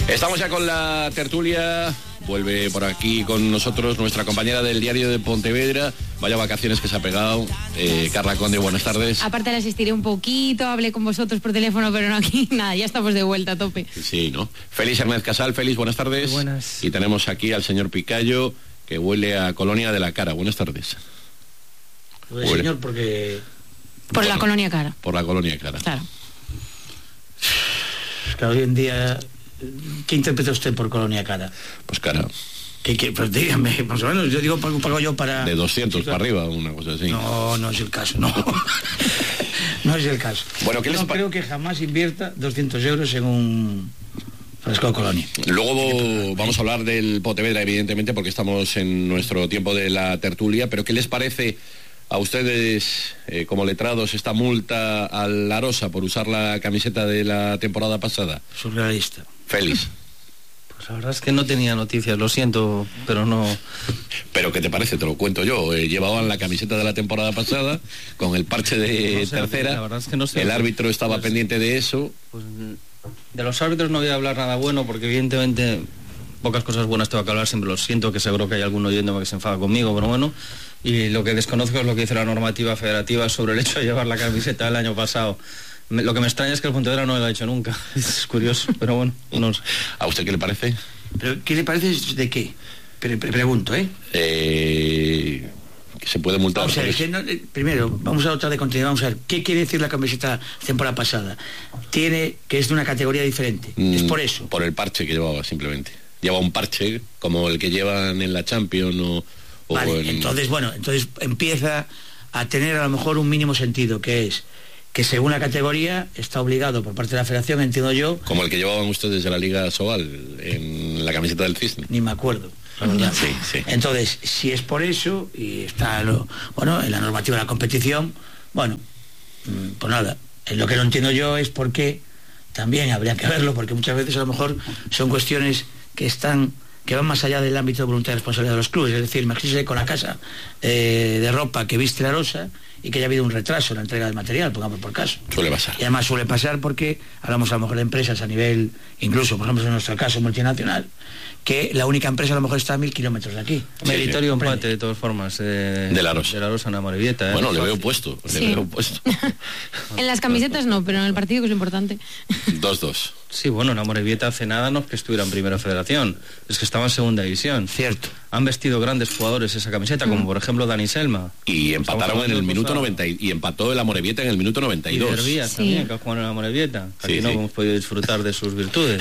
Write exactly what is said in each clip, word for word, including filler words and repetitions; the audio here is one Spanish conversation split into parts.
Estamos ya con la tertulia. Vuelve por aquí con nosotros nuestra compañera del Diario de Pontevedra. Vaya vacaciones que se ha pegado. Eh, Carla Conde, buenas tardes. Aparte le asistiré un poquito, hablé con vosotros por teléfono, pero no aquí, nada, ya estamos de vuelta a tope. Sí, ¿no? Félix Hernández Casal, Félix, buenas tardes. Buenas. Y tenemos aquí al señor Picayo, que huele a Colonia de la Cara. Buenas tardes. Pues señor, porque... Por bueno, la Colonia Cara. Por la Colonia Cara. Claro. Claro, hoy en día, ¿qué interpreta usted por Colonia Cara? Pues cara. ¿Qué, qué? Pues dígame, más o menos, yo digo, pago, pago yo para... De doscientos sí, claro. Para arriba, una cosa así. No, no es el caso, no. No es el caso. Bueno, ¿qué les no pa- creo que jamás invierta doscientos euros en un fresco de Colonia. Luego vamos a hablar del Pontevedra, evidentemente, porque estamos en nuestro tiempo de la tertulia, pero ¿qué les parece a ustedes, eh, como letrados, esta multa al Arosa por usar la camiseta de la temporada pasada? Surrealista. Félix. Pues la verdad es que no tenía noticias, lo siento, pero no... Pero ¿qué te parece? Te lo cuento yo. Eh, llevaban la camiseta de la temporada pasada con el parche de no sé, tercera. La verdad es que no sé. El árbitro estaba pues, pendiente de eso. Pues, de los árbitros no voy a hablar nada bueno, porque evidentemente pocas cosas buenas tengo que hablar, siempre lo siento, que seguro que hay alguno oyéndome que se enfada conmigo, pero bueno. Y lo que desconozco es lo que dice la normativa federativa sobre el hecho de llevar la camiseta del año pasado. Me, lo que me extraña es que el Pontevedra no lo ha hecho nunca. Es curioso, pero bueno, no sé. ¿A usted qué le parece? ¿Pero qué le parece de qué? Pre- pre- pregunto, ¿eh? Eh... que se puede multar. Vamos a ver, que no, eh, primero, vamos a otra de continuidad, vamos a ver, ¿qué quiere decir la camiseta temporada pasada? Tiene que es de una categoría diferente, mm, es por eso. Por el parche que llevaba, simplemente. Lleva un parche como el que llevan en la Champions o... o vale, en... entonces, bueno, entonces empieza a tener a lo mejor un mínimo sentido, que es que según la categoría está obligado por parte de la federación, entiendo yo... Como el que llevaban ustedes de la Liga Sobal, en la camiseta del Cisne. Ni me acuerdo. La verdad. Sí, sí. Entonces, si es por eso y está lo, bueno, en la normativa de la competición, bueno, pues nada, lo que no entiendo yo es por qué también habría que verlo, porque muchas veces a lo mejor son cuestiones que están que van más allá del ámbito de voluntad y responsabilidad de los clubes, es decir, imagínese con la casa eh, de ropa que viste la Arosa y que haya habido un retraso en la entrega del material, pongamos por caso. Suele pasar. Y además suele pasar porque hablamos a lo mejor de empresas a nivel, incluso por ejemplo en nuestro caso multinacional, que la única empresa a lo mejor está a mil kilómetros de aquí. Sí, meritorio sí. Empate de todas formas. Eh, de la Arosa. De la Arosa en Amorebieta. ¿eh? Bueno, le veo puesto. Le sí. veo puesto. En las camisetas no, pero en el partido, que es lo importante. dos dos. Sí, bueno, en Amorebieta hace nada no es que estuviera en primera federación, es que estaba en segunda división. Cierto. Han vestido grandes jugadores esa camiseta, mm. como por ejemplo Dani Selma. Y empataron en el minuto noventa y, y empató el Amorebieta en el minuto noventa y dos. Y Hervías sí. también, que ha jugado en el Amorebieta. Aquí sí, no sí. hemos podido disfrutar de sus virtudes.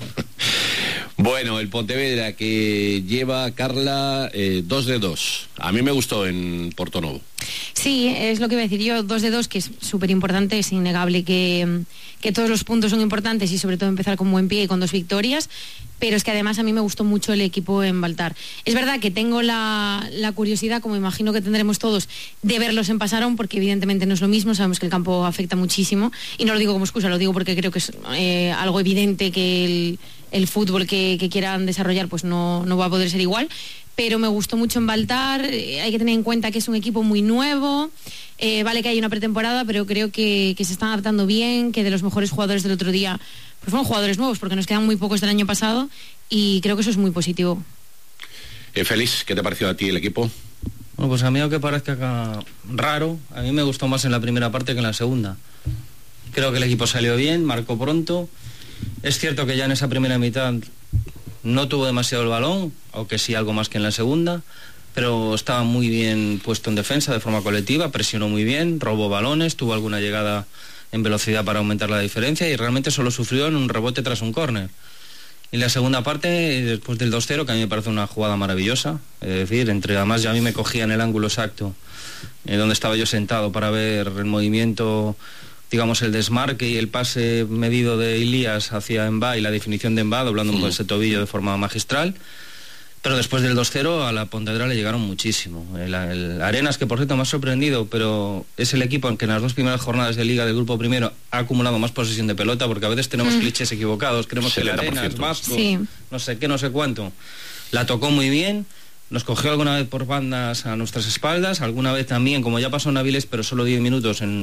Bueno, el Pontevedra que lleva, Carla, eh, dos de dos. A mí me gustó en Portonovo. Sí, es lo que iba a decir yo, dos de dos, que es súper importante, es innegable que, que todos los puntos son importantes y sobre todo empezar con buen pie y con dos victorias, pero es que además a mí me gustó mucho el equipo en Baltar. Es verdad que tengo la, la curiosidad, como imagino que tendremos todos, de verlos en Pasarón, porque evidentemente no es lo mismo, sabemos que el campo afecta muchísimo, y no lo digo como excusa, lo digo porque creo que es eh, algo evidente que el, el fútbol que, que quieran desarrollar pues no, no va a poder ser igual. Pero me gustó mucho en Baltar, eh, hay que tener en cuenta que es un equipo muy nuevo, eh, vale que hay una pretemporada, pero creo que, que se están adaptando bien, que de los mejores jugadores del otro día pues fueron jugadores nuevos, porque nos quedan muy pocos del año pasado, y creo que eso es muy positivo. Eh, Félix, ¿qué te pareció a ti el equipo? Bueno, pues a mí, aunque parezca raro, a mí me gustó más en la primera parte que en la segunda. Creo que el equipo salió bien, marcó pronto. Es cierto que ya en esa primera mitad no tuvo demasiado el balón, aunque sí algo más que en la segunda, pero estaba muy bien puesto en defensa de forma colectiva, presionó muy bien, robó balones, tuvo alguna llegada en velocidad para aumentar la diferencia y realmente solo sufrió en un rebote tras un córner. Y la segunda parte, después del dos cero, que a mí me parece una jugada maravillosa, es decir, entre además ya a mí me cogía en el ángulo exacto, eh, donde estaba yo sentado para ver el movimiento, digamos el desmarque y el pase medido de Elías hacia Embá y la definición de Embá, doblando un poco ese tobillo de forma magistral. Pero después del dos cero a la Pontevedra le llegaron muchísimo. El, el Arenas, que por cierto me ha sorprendido, pero es el equipo en que en las dos primeras jornadas de Liga del Grupo Primero ha acumulado más posesión de pelota, porque a veces tenemos mm. clichés equivocados, creemos que el Arenas, Vasco, sí. no sé qué, no sé cuánto. La tocó muy bien, nos cogió alguna vez por bandas a nuestras espaldas, alguna vez también, como ya pasó en Avilés, pero solo diez minutos en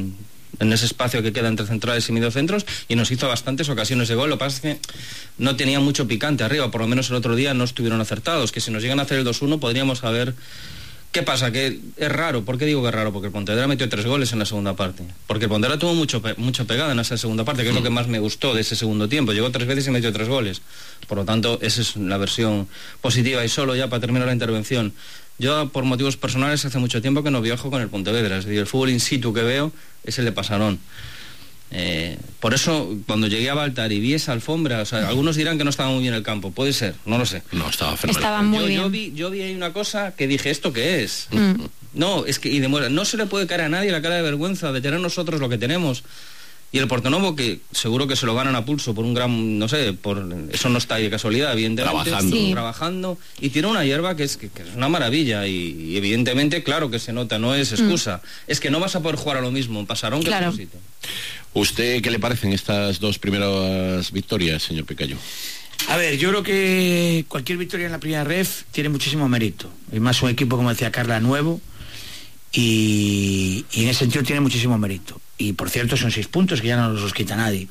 en ese espacio que queda entre centrales y mediocentros, y nos hizo bastantes ocasiones de gol. Lo que pasa es que no tenía mucho picante arriba, por lo menos el otro día no estuvieron acertados, que si nos llegan a hacer el dos uno podríamos haber... ¿Qué pasa? Que es raro. ¿Por qué digo que es raro? Porque el Pontevedra metió tres goles en la segunda parte. Porque el Pontevedra tuvo mucho pe mucha pegada en esa segunda parte, que es lo que más me gustó de ese segundo tiempo. Llegó tres veces y metió tres goles. Por lo tanto, esa es la versión positiva. Y solo ya para terminar la intervención, yo por motivos personales hace mucho tiempo que no viajo con el Pontevedra. Es decir, el fútbol in situ que veo es el de Pasarón. Eh, por eso cuando llegué a Baltar y vi esa alfombra, o sea, algunos dirán que no estaba muy bien el campo, puede ser, no lo sé. No, estaba fenomenal. Estaba muy yo, bien. Yo vi, yo vi ahí una cosa que dije, ¿esto qué es? Mm. No, es que, y demuestra, no se le puede caer a nadie la cara de vergüenza de tener nosotros lo que tenemos. Y el Portonovo, que seguro que se lo ganan a pulso por un gran, no sé, por eso no está ahí de casualidad, evidentemente. Trabajando. Sí. Trabajando. Y tiene una hierba que es, que, que es una maravilla. Y, y evidentemente, claro que se nota, no es excusa. Mm. Es que no vas a poder jugar a lo mismo en Pasarón que claro. en otro sitio. ¿Usted qué le parecen estas dos primeras victorias, señor Picayo? A ver, yo creo que cualquier victoria en la primera ref tiene muchísimo mérito. Y más un equipo, como decía Carla, nuevo. Y, y en ese sentido tiene muchísimo mérito. Y por cierto son seis puntos que ya no los quita nadie.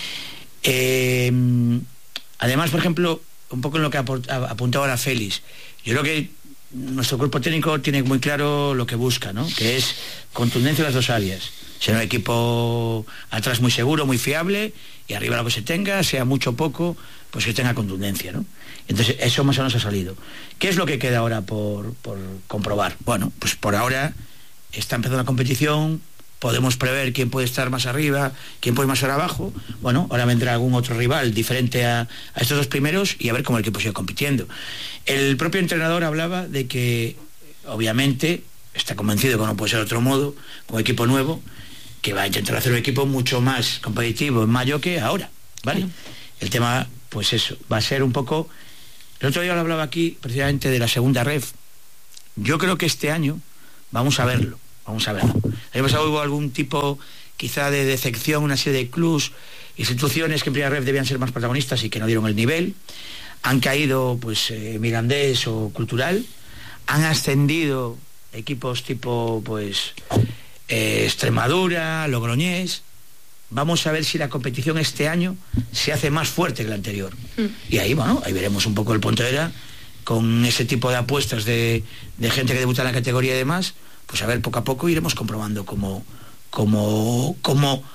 Eh, además, por ejemplo, un poco en lo que apuntaba ahora Félix, yo creo que nuestro cuerpo técnico tiene muy claro lo que busca, ¿no? Que es contundencia en las dos áreas. Ser un equipo atrás muy seguro, muy fiable, y arriba lo que se tenga, sea mucho o poco, pues que tenga contundencia, ¿no? Entonces eso más o menos ha salido. ¿Qué es lo que queda ahora por, por comprobar? Bueno, pues por ahora está empezando la competición, podemos prever quién puede estar más arriba, quién puede estar abajo. Bueno, ahora vendrá algún otro rival diferente a, a estos dos primeros y a ver cómo el equipo sigue compitiendo. El propio entrenador hablaba de que, obviamente, está convencido que no puede ser de otro modo, con equipo nuevo, que va a intentar hacer un equipo mucho más competitivo en mayo que ahora, ¿vale? Claro. El tema, pues eso, va a ser un poco... El otro día lo hablaba aquí, precisamente, de la segunda ref. Yo creo que este año vamos a verlo. Vamos a verlo. El año pasado hubo algún tipo quizá de decepción, una serie de clubs, instituciones que en primera ref debían ser más protagonistas y que no dieron el nivel. Han caído pues eh, Mirandés o Cultural. Han ascendido equipos tipo pues eh, Extremadura, Logroñés. Vamos a ver si la competición este año se hace más fuerte que la anterior. Mm. Y ahí, bueno, ahí veremos un poco el Pontevedra con ese tipo de apuestas de, de gente que debuta en la categoría y demás. Pues a ver, poco a poco iremos comprobando cómo, cómo, cómo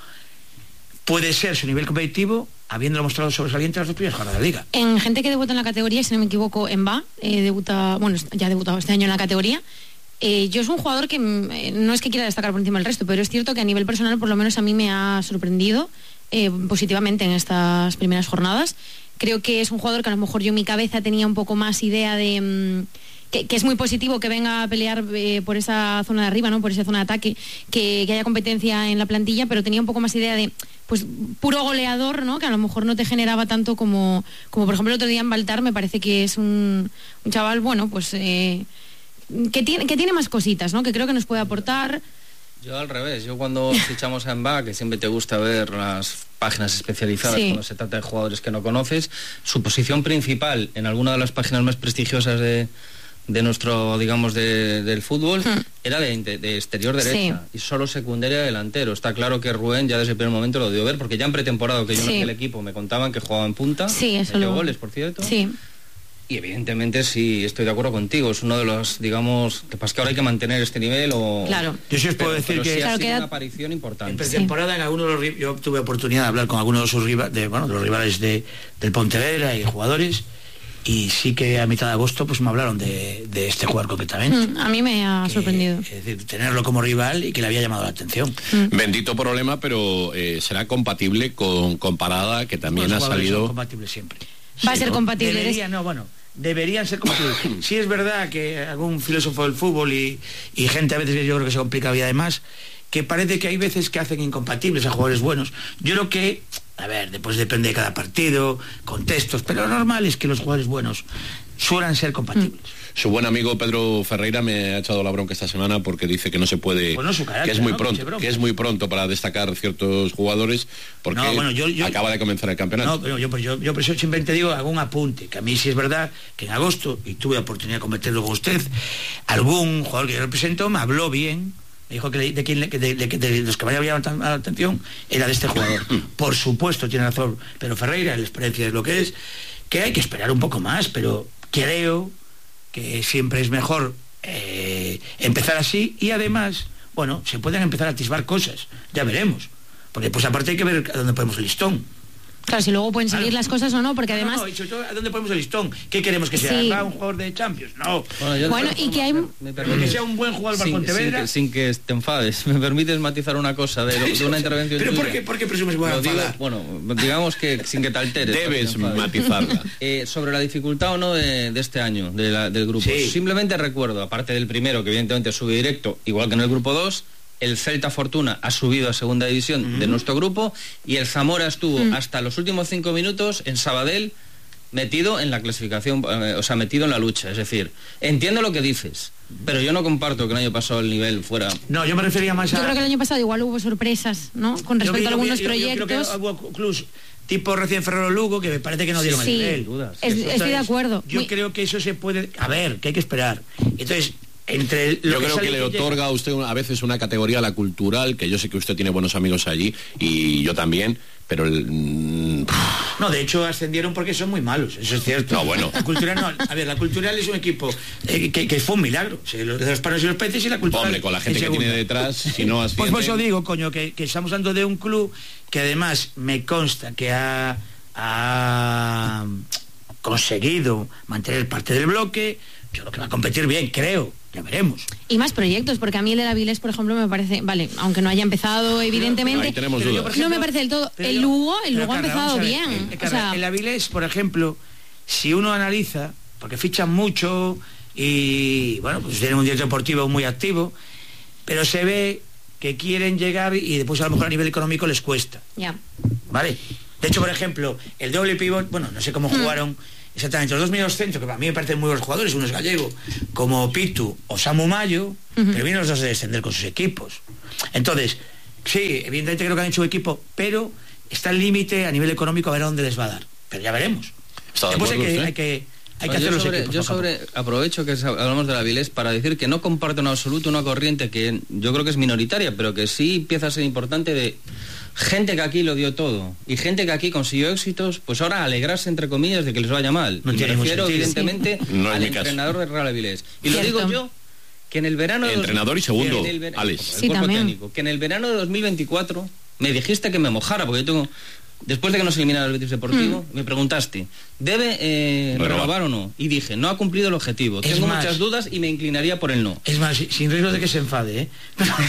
puede ser su nivel competitivo, habiéndolo mostrado sobresaliente en las dos primeras jornadas de la Liga. En gente que debuta en la categoría, si no me equivoco, en B A, eh, debuta, bueno, ya ha debutado este año en la categoría. Eh, yo es un jugador que eh, no es que quiera destacar por encima del resto, pero es cierto que a nivel personal, por lo menos a mí me ha sorprendido eh, positivamente en estas primeras jornadas. Creo que es un jugador que a lo mejor yo en mi cabeza tenía un poco más idea de... Mmm, Que, que es muy positivo que venga a pelear eh, por esa zona de arriba, ¿no? Por esa zona de ataque, que, que haya competencia en la plantilla, pero tenía un poco más idea de pues puro goleador, ¿no? Que a lo mejor no te generaba tanto como, como por ejemplo el otro día en Baltar. Me parece que es un, un chaval, bueno, pues eh, que, tiene, que tiene más cositas, ¿no? Que creo que nos puede aportar. Yo al revés, yo cuando fichamos a Emba, que siempre te gusta ver las páginas especializadas sí. cuando se trata de jugadores que no conoces, su posición principal en alguna de las páginas más prestigiosas de de nuestro, digamos, de, del fútbol, hmm. era de, de exterior derecha, sí. y solo secundaria delantero. Está claro que Rubén ya desde el primer momento lo dio ver, porque ya en pretemporada que yo sí. no fui al equipo me contaban que jugaba en punta, sí, eso metió lo... goles, por cierto. Sí. Y evidentemente sí, estoy de acuerdo contigo, es uno de los, digamos, que pasa que ahora hay que mantener este nivel o... Claro. Yo sí os puedo pero, decir pero que... sí Claro, ha sido que una aparición importante. En pretemporada, sí. en algunos de los, yo tuve oportunidad de hablar con algunos de sus rivales, de, bueno, de los rivales de, del Pontevedra y jugadores, y sí que a mitad de agosto pues me hablaron de, de este jugador concretamente. Mm, a mí me ha que, sorprendido. Es decir, tenerlo como rival y que le había llamado la atención. Mm. Bendito problema, pero eh, será compatible con, con Parada, que también ha salido... Son compatibles siempre. Va sí, a ser ¿no? compatible. Debería, no, bueno, deberían ser compatibles. Sí es verdad que algún filósofo del fútbol y, y gente a veces que yo creo que se complica la vida además, que parece que hay veces que hacen incompatibles a jugadores buenos. Yo creo que... A ver, después depende de cada partido, contextos, pero lo normal es que los jugadores buenos suelen ser compatibles. Mm. Su buen amigo Pedro Ferreira me ha echado la bronca esta semana porque dice que no se puede, bueno, su carácter, que es muy ¿no? pronto, que es muy pronto para destacar ciertos jugadores porque no, bueno, yo, yo, acaba de comenzar el campeonato. No, pero yo, yo, yo por eso siempre te digo, hago un apunte, que a mí sí es verdad que en agosto, y tuve la oportunidad de comentarlo con usted, algún jugador que yo represento me habló bien me dijo que de, quien, de, de, de, de los que me había llamado la atención era de este jugador. Por supuesto, tiene razón Pedro Ferreira, la experiencia es lo que es, que hay que esperar un poco más, pero creo que siempre es mejor eh, empezar así, y además, bueno, se pueden empezar a atisbar cosas, ya veremos, porque pues aparte hay que ver a dónde ponemos el listón. Claro, si luego pueden seguir claro. las cosas o no, porque no, además... No, no, y sobre todo, ¿a dónde ponemos el listón? ¿Qué queremos que sea? Sí. ¿Un jugador de Champions? No. Bueno, yo Bueno, y que hay... Me Que sea un buen jugador para sin, Pontevedra. sin, que, sin que te enfades, ¿me permites matizar una cosa de, de una intervención ¿Pero tuya? por qué, por qué presumes que voy a Lo digo, enfadar? bueno, digamos que sin que te alteres. Debes no te matizarla. Eh, sobre la dificultad o no de, de este año, de la, del grupo. Sí. Simplemente recuerdo, aparte del primero, que evidentemente sube directo, igual que en el grupo dos, el Celta Fortuna ha subido a segunda división uh-huh. de nuestro grupo, y el Zamora estuvo uh-huh. hasta los últimos cinco minutos en Sabadell metido en la clasificación, eh, o sea, metido en la lucha. Es decir, entiendo lo que dices, pero yo no comparto que el año pasado el nivel fuera... No, yo me refería más a... Yo creo que el año pasado igual hubo sorpresas, ¿no? Con respecto yo, a algunos yo, yo, proyectos. Yo creo que hubo clubs tipo recién Ferrero Lugo, que me parece que no dieron sí, el nivel. Dudas. Es, estoy de acuerdo. Yo Muy... creo que eso se puede... A ver, que hay que esperar. Entonces... Entre lo yo que creo que le otorga llega... a usted a veces una categoría a la cultural, que yo sé que usted tiene buenos amigos allí, y yo también, pero el... Mm, no, de hecho ascendieron porque son muy malos, eso es cierto. No, bueno. La cultural no, a ver, la cultural es un equipo eh, que, que fue un milagro, o sea, los, los panos y los peces, y la cultural... Hombre, con la gente que tiene detrás, si no asciende... Pues por eso digo, coño, que, que estamos hablando de un club que además me consta que ha, ha conseguido mantener parte del bloque. Yo creo que va a competir bien, creo. Ya veremos. Y más proyectos, porque a mí el de la Avilés, por ejemplo, me parece, vale, aunque no haya empezado, evidentemente, ahí tenemos dudas. Yo, ejemplo, no me parece del todo. El yo, Lugo, el pero, Lugo Carla, ha empezado ver, bien. Eh, Carla, o sea, el Avilés, por ejemplo, si uno analiza, porque fichan mucho y, bueno, pues tienen un director deportivo muy activo, pero se ve que quieren llegar y después a lo mejor a nivel económico les cuesta. Ya. ¿Vale? De hecho, por ejemplo, el doble pivot, bueno, no sé cómo jugaron... Mm. Exactamente, los dos medios centros, que para mí me parecen muy buenos jugadores, uno es gallego, como Pitu o Samu Mayo, uh-huh. pero vienen los dos de descender con sus equipos. Entonces, sí, evidentemente creo que han hecho equipo, pero está el límite a nivel económico a ver a dónde les va a dar. Pero ya veremos. Después hay que, hay que, hay que hacer los sobre, equipos. Yo sobre, aprovecho que hablamos de la Avilés para decir que no comparto en absoluto una corriente que yo creo que es minoritaria, pero que sí empieza a ser importante, de gente que aquí lo dio todo y gente que aquí consiguió éxitos, pues ahora alegrarse entre comillas de que les vaya mal. No y me refiero sentido, evidentemente sí. no al entrenador caso. de Real Avilés. Y Cierto. lo digo yo, que en el verano de entrenador dos... y segundo, ver... Alex. Sí, el cuerpo también. técnico, que en el verano de dos mil veinticuatro me dijiste que me mojara, porque yo tengo... Después de que nos eliminara el Betis Deportivo, mm. me preguntaste, ¿debe eh, renovar o no? Y dije, no ha cumplido el objetivo. Es Tengo más, muchas dudas y me inclinaría por el no. Es más, sin riesgo de que se enfade, ¿eh?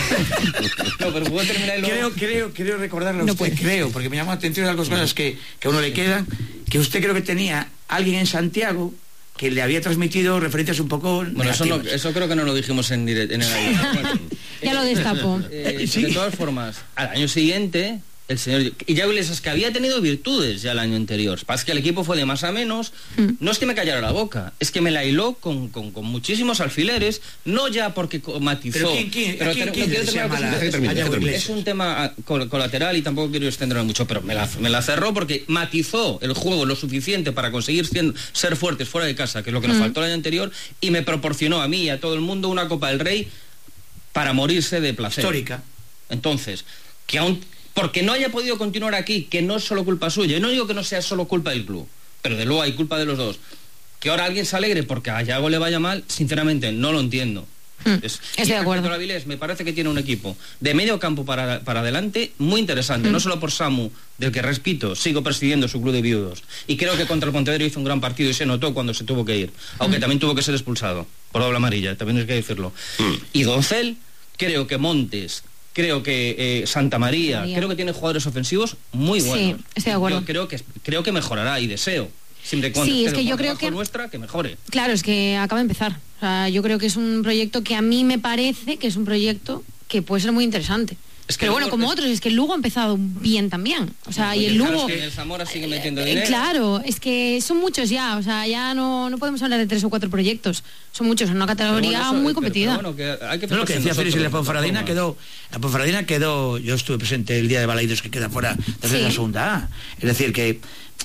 No, pero puedo terminar el creo, creo, creo recordarle a no usted, puede. creo, porque me llamó la atención de algunas cosas que, que a uno le quedan, que usted creo que tenía alguien en Santiago que le había transmitido referencias un poco bueno, eso, no, eso creo que no lo dijimos en, direct, en el aire. Ya lo destapo. Eh, ¿Sí? De todas formas, al año siguiente... El señor y ya es que había tenido virtudes ya el año anterior. Pasa que el equipo fue de más a menos. Mm. No es que me callara la boca, es que me la hiló con, con, con muchísimos alfileres, no ya porque matizó. Pero ¿quién, quién, pero ¿quién, te, quién, quién quiero mala, es, es, es un tema colateral y tampoco quiero extenderme mucho, pero me la, me la cerró porque matizó el juego lo suficiente para conseguir siendo, ser fuertes fuera de casa, que es lo que nos mm. faltó el año anterior, y me proporcionó a mí y a todo el mundo una Copa del Rey para morirse de placer. Histórica. Entonces, que aún porque no haya podido continuar aquí, que no es solo culpa suya, yo no digo que no sea solo culpa del club, pero de luego hay culpa de los dos. Que ahora alguien se alegre porque a Yago le vaya mal, sinceramente no lo entiendo. Mm, es, estoy de acuerdo. Avilés, me parece que tiene un equipo de medio campo para, para adelante muy interesante, mm. no solo por Samu, del que repito, sigo presidiendo su club de viudos, y creo que contra el Pontevedra hizo un gran partido y se notó cuando se tuvo que ir, aunque mm. también tuvo que ser expulsado por doble amarilla, también hay que decirlo. Mm. Y Doncel, creo que Montes, creo que eh, Santa María, María, creo que tiene jugadores ofensivos muy buenos. Sí, estoy de acuerdo. Yo creo que, creo que mejorará y deseo. Siempre cuando sí, es que yo creo que nuestra, que mejore. Claro, es que acaba de empezar. O sea, yo creo que es un proyecto que a mí me parece que es un proyecto que puede ser muy interesante. Es que Pero bueno, como es... otros, es que el Lugo ha empezado bien también. O sea, y el Lugo... Claro, es que el Zamora sigue metiendo dinero. Eh, claro, es que son muchos ya. O sea, ya no, no podemos hablar de tres o cuatro proyectos. Son muchos, en una categoría bueno, eso, muy competida. Pero, pero bueno, que hay que no, lo que decía Félix, la Ponferradina quedó... La Ponferradina quedó... Yo estuve presente el día de Balaidos, que queda fuera de sí. la segunda A. Es decir, que...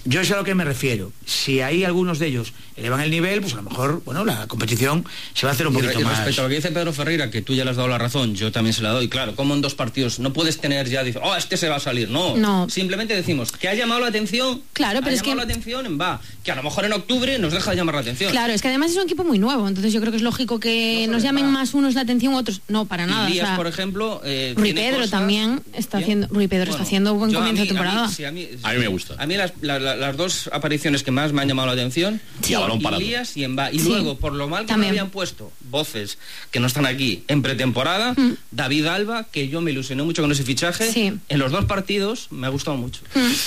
yo es a lo que me refiero. Si hay algunos de ellos elevan el nivel, pues a lo mejor, bueno, la competición se va a hacer un Y, poquito y más. respecto a lo que dice Pedro Ferreira, que tú ya le has dado la razón, yo también se la doy. Claro, como en dos partidos no puedes tener ya, dice, oh, este se va a salir. No, No. simplemente decimos que ha llamado la atención. Claro, pero ha es llamado que- la atención en va, que a lo mejor en octubre nos deja de llamar la atención. Claro, es que además es un equipo muy nuevo, entonces yo creo que es lógico que No, nos llamen va. más unos la atención, otros no, para nada. Y Lías, o sea, por ejemplo, eh, Rui tiene Pedro cosas- también está Bien. haciendo, Rui Pedro Bueno, está haciendo buen yo a comienzo mí- de temporada. A mí, sí, a mí, A mí me gusta. A mí las, la- la- las dos apariciones que más me han llamado la atención, Y a balón parado. Lías y Emba. Y Sí. luego, por lo mal que También. me habían puesto voces que no están aquí en pretemporada, Mm. David Alba, que yo me ilusioné mucho con ese fichaje, Sí. en los dos partidos me ha gustado mucho.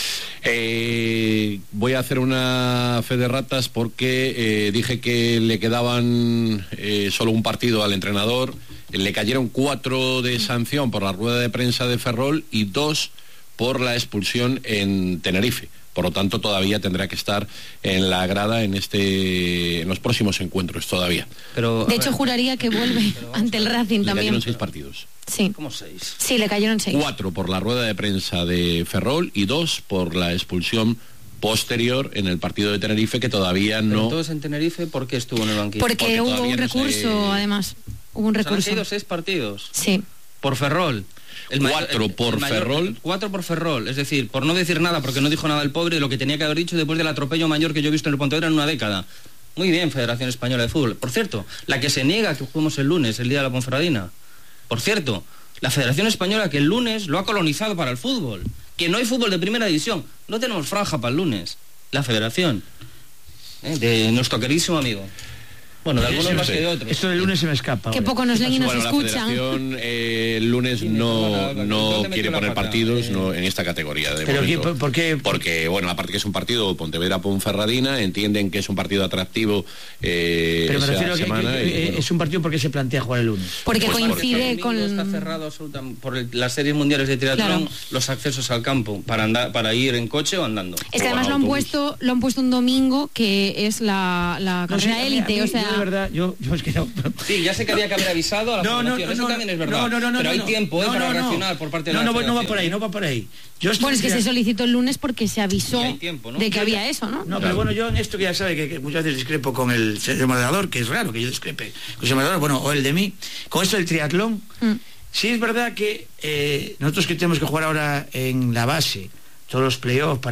Eh, voy a hacer una fe de ratas porque eh, dije que le quedaban eh, solo un partido al entrenador. Le cayeron cuatro de sanción por la rueda de prensa de Ferrol y dos por la expulsión en Tenerife. Por lo tanto, todavía tendrá que estar en la grada en este, en los próximos encuentros todavía. Pero, De a hecho, ver, juraría que vuelve ante el Racing Le también. cayeron seis partidos. Sí, ¿Cómo seis? sí, le cayeron seis. Cuatro por la rueda de prensa de Ferrol y dos por la expulsión posterior en el partido de Tenerife, que todavía Pero no... entonces en Tenerife, ¿por qué estuvo en el banquillo? Porque, porque hubo todavía un no se- recurso, además. Hubo un O sea, han recurso. caído seis partidos Sí. por Ferrol. Cuatro por Ferrol. Cuatro por Ferrol, es decir, por no decir nada, porque no dijo nada el pobre de lo que tenía que haber dicho después del atropello mayor que yo he visto en el Pontevedra en una década. Muy bien, Federación Española de Fútbol. Por cierto, la que se niega que juguemos el lunes, el día de la Ponferradina. Por cierto, la Federación Española que el lunes lo ha colonizado para el fútbol. Que no hay fútbol de primera división. No tenemos franja para el lunes. La Federación. ¿eh? De nuestro queridísimo amigo. Bueno, de algunos Sí, más sí. que de otros. Esto del lunes se me escapa. Que ahora. poco nos leen y nos Bueno, la escuchan. Federación eh, el lunes Sí, no, perdona, no ¿dónde quiere metió la poner pata? partidos Eh, no, en esta categoría de ¿Pero momento. qué- por- por qué? Porque, bueno, aparte que es un partido Pontevedra-Ponferradina, entienden que es un partido atractivo eh, Pero me esa refiero a que, semana. que- y, que bueno, es un partido porque se plantea jugar el lunes. Porque Pues coincide El domingo está con... cerrado absolutamente por el- las series mundiales de triatlón, Claro. los accesos al campo para andar, para ir en coche o andando. Es que o además en lo han autobús. puesto lo han puesto un domingo, que es la, la No sé, carrera a mí- a élite, mí, o sea... yo de verdad, yo, yo es que no... Sí, ya sé que había que haber avisado a la No, no, Federación, no, eso no, también es verdad. no, no, no, no, pero hay no, tiempo ¿eh? no, para no, no. reaccionar por parte de no, la no, no va Federación. por ahí, no va por ahí. Yo estoy- Bueno, es que se solicitó el lunes porque se avisó Y hay tiempo, ¿no? de que había eso, ¿no? No, pero bueno, yo en esto que ya sabe que, que muchas veces discrepo con el señor moderador, que es raro que yo discrepe con el señor moderador, bueno, o el de mí, con esto del triatlón, Mm. sí es verdad que eh, nosotros que tenemos que jugar ahora en la base, todos los playoffs, para